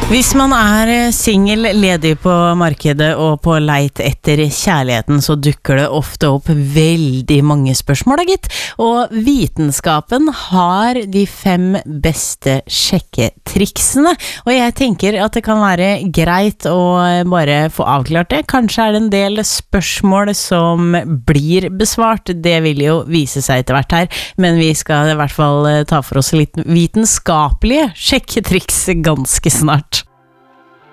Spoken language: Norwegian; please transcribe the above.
Hvis man single, ledig på markedet og på leit etter kjærligheten, så dukker det ofte opp veldig mange spørsmål, da gitt. Og vitenskapen har de 5 beste sjekketriksene. Og jeg tenker at det kan være greit å bare få avklart det. Kanskje det en del spørsmål som blir besvart. Det vil jo vise seg etter hvert her. Men vi skal i hvert fall ta for oss litt vitenskapelige sjekketriks ganske snart.